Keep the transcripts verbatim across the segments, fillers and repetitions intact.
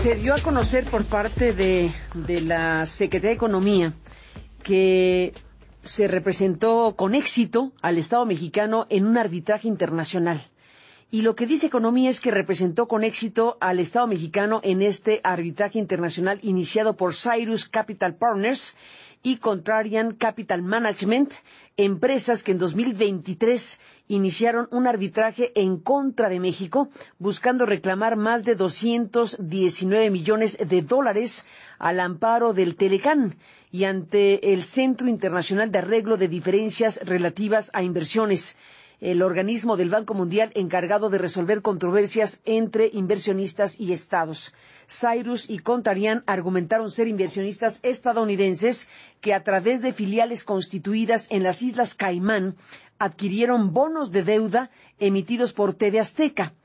Se dio a conocer por parte de, de la Secretaría de Economía que se representó con éxito al Estado mexicano en un arbitraje internacional. Y lo que dice Economía es que representó con éxito al Estado mexicano en este arbitraje internacional iniciado por Cyrus Capital Partners y Contrarian Capital Management, empresas que en dos mil veintitrés iniciaron un arbitraje en contra de México, buscando reclamar más de doscientos diecinueve millones de dólares al amparo del Telecán y ante el Centro Internacional de Arreglo de Diferencias Relativas a Inversiones, el organismo del Banco Mundial encargado de resolver controversias entre inversionistas y estados. Cyrus y Contrarian argumentaron ser inversionistas estadounidenses que a través de filiales constituidas en las Islas Caimán adquirieron bonos de deuda emitidos por T V Azteca.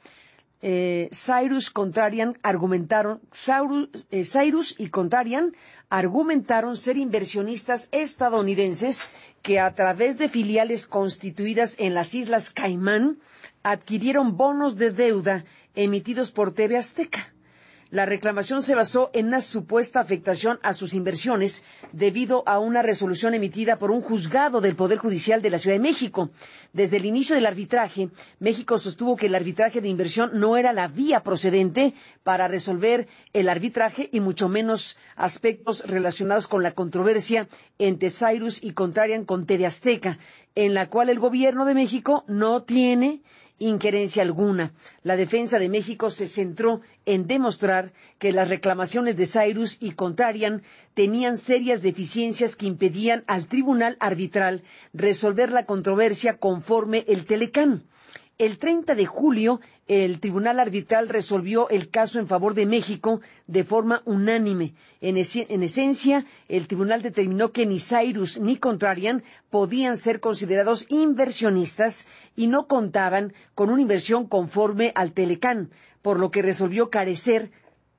Eh, Cyrus Contrarian argumentaron Cyrus, eh, Cyrus y Contrarian argumentaron ser inversionistas estadounidenses que a través de filiales constituidas en las Islas Caimán adquirieron bonos de deuda emitidos por T V Azteca. La reclamación se basó en una supuesta afectación a sus inversiones debido a una resolución emitida por un juzgado del Poder Judicial de la Ciudad de México. Desde el inicio del arbitraje, México sostuvo que el arbitraje de inversión no era la vía procedente para resolver el arbitraje y mucho menos aspectos relacionados con la controversia entre Cyrus y Contrarian con T V Azteca, en la cual el gobierno de México no tiene injerencia alguna. La defensa de México se centró en demostrar que las reclamaciones de Cyrus y Contrarian tenían serias deficiencias que impedían al tribunal arbitral resolver la controversia conforme el Telecán. El treinta de julio, el tribunal arbitral resolvió el caso en favor de México de forma unánime. En, es, en esencia, el tribunal determinó que ni Cyrus ni Contrarian podían ser considerados inversionistas y no contaban con una inversión conforme al Telecán, por lo que resolvió carecer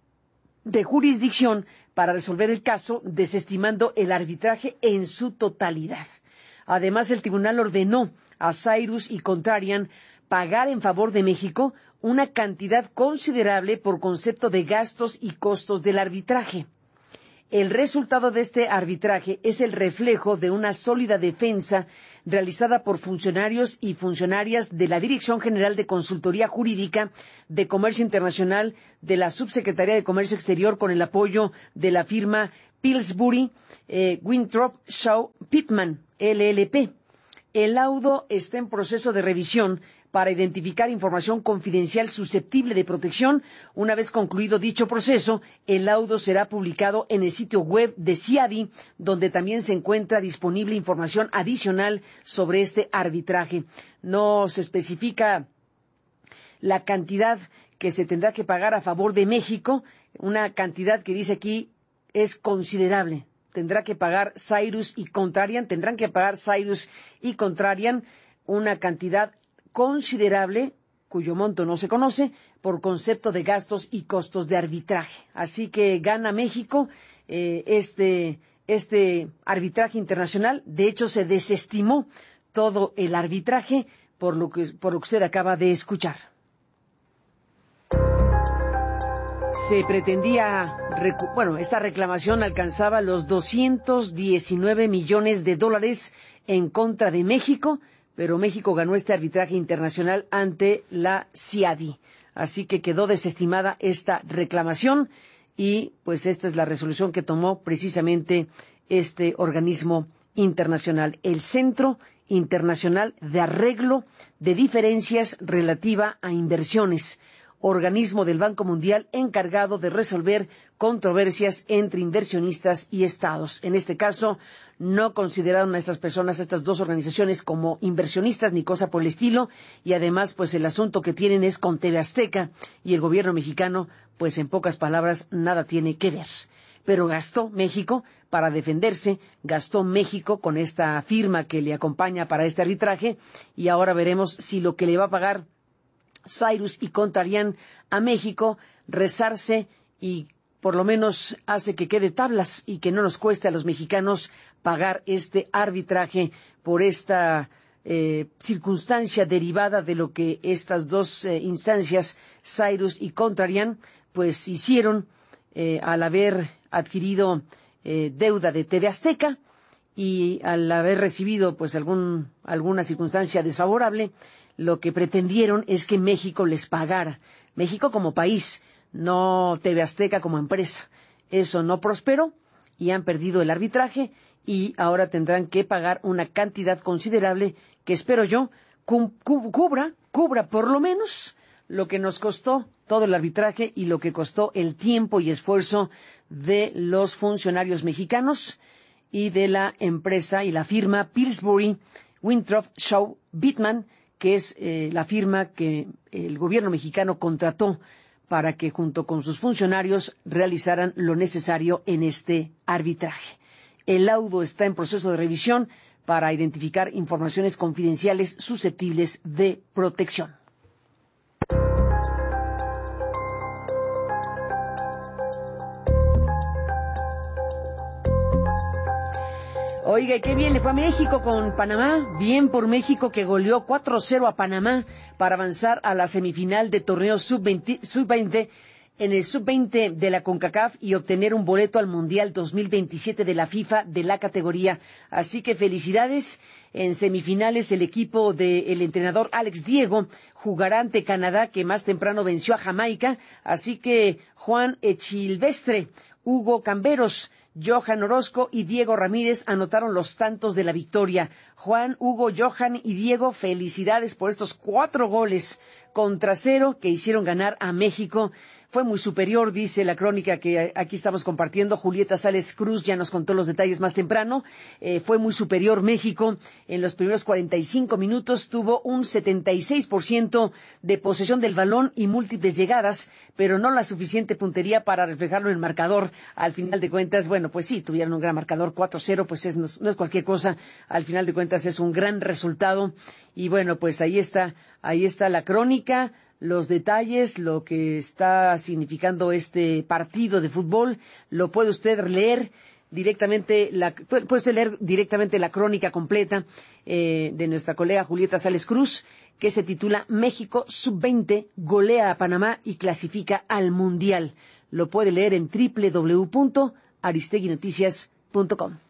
de jurisdicción para resolver el caso, desestimando el arbitraje en su totalidad. Además, el tribunal ordenó a Cyrus y Contrarian pagar en favor de México una cantidad considerable por concepto de gastos y costos del arbitraje. El resultado de este arbitraje es el reflejo de una sólida defensa realizada por funcionarios y funcionarias de la Dirección General de Consultoría Jurídica de Comercio Internacional de la Subsecretaría de Comercio Exterior con el apoyo de la firma Pillsbury eh, Winthrop Shaw Pittman, L L P. El laudo está en proceso de revisión para identificar información confidencial susceptible de protección. Una vez concluido dicho proceso, el laudo será publicado en el sitio web de C I A D I, donde también se encuentra disponible información adicional sobre este arbitraje. No se especifica la cantidad que se tendrá que pagar a favor de México, una cantidad que dice aquí es considerable. Tendrá que pagar Cyrus y Contrarian, tendrán que pagar Cyrus y Contrarian una cantidad considerable, cuyo monto no se conoce, por concepto de gastos y costos de arbitraje. Así que gana México eh, este, este arbitraje internacional. De hecho, se desestimó todo el arbitraje por lo que, por lo que usted acaba de escuchar. Se pretendía, bueno, esta reclamación alcanzaba los doscientos diecinueve millones de dólares en contra de México, pero México ganó este arbitraje internacional ante la C I A D I. Así que quedó desestimada esta reclamación y pues esta es la resolución que tomó precisamente este organismo internacional, el Centro Internacional de Arreglo de Diferencias Relativa a Inversiones, organismo del Banco Mundial encargado de resolver controversias entre inversionistas y estados. En este caso, no consideraron a estas personas, a estas dos organizaciones, como inversionistas ni cosa por el estilo, y además, pues el asunto que tienen es con T V Azteca, y el gobierno mexicano, pues en pocas palabras, nada tiene que ver. Pero gastó México para defenderse, gastó México con esta firma que le acompaña para este arbitraje, y ahora veremos si lo que le va a pagar Cyrus y Contrarian a México rezarse y por lo menos hace que quede tablas y que no nos cueste a los mexicanos pagar este arbitraje por esta eh, circunstancia derivada de lo que estas dos eh, instancias, Cyrus y Contrarian, pues hicieron eh, al haber adquirido eh, deuda de T V Azteca y al haber recibido pues algún alguna circunstancia desfavorable, lo que pretendieron es que México les pagara. México como país, no T V Azteca como empresa. Eso no prosperó y han perdido el arbitraje y ahora tendrán que pagar una cantidad considerable que espero yo cu cu cubra, cubra por lo menos lo que nos costó todo el arbitraje y lo que costó el tiempo y esfuerzo de los funcionarios mexicanos y de la empresa y la firma Pillsbury Winthrop Shaw Pittman, que es eh, la firma que el gobierno mexicano contrató para que junto con sus funcionarios realizaran lo necesario en este arbitraje. El laudo está en proceso de revisión para identificar informaciones confidenciales susceptibles de protección. Oiga, qué bien le fue a México con Panamá. Bien por México, que goleó cuatro cero a Panamá para avanzar a la semifinal de torneo sub veinte, sub veinte en el sub veinte de la CONCACAF y obtener un boleto al Mundial dos mil veintisiete de la FIFA de la categoría. Así que felicidades. En semifinales el equipo del entrenador Alex Diego jugará ante Canadá, que más temprano venció a Jamaica. Así que Juan Echilvestre, Hugo Camberos, Johan Orozco y Diego Ramírez anotaron los tantos de la victoria. Juan, Hugo, Johan y Diego, felicidades por estos cuatro goles contra cero que hicieron ganar a México. Fue muy superior, dice la crónica que aquí estamos compartiendo. Julieta Sales Cruz ya nos contó los detalles más temprano. Eh, fue muy superior México. En los primeros cuarenta y cinco minutos tuvo un setenta y seis por ciento de posesión del balón y múltiples llegadas, pero no la suficiente puntería para reflejarlo en el marcador. Al final de cuentas, bueno, pues sí, tuvieron un gran marcador, cuatro cero, pues es, no, no es cualquier cosa. Al final de cuentas es un gran resultado. Y bueno, pues ahí está, ahí está la crónica, los detalles, lo que está significando este partido de fútbol. Lo puede usted leer directamente, la, puede usted leer directamente la crónica completa eh, de nuestra colega Julieta Sales Cruz, que se titula México sub veinte golea a Panamá y clasifica al Mundial. Lo puede leer en doble u doble u doble u punto aristegui noticias punto com.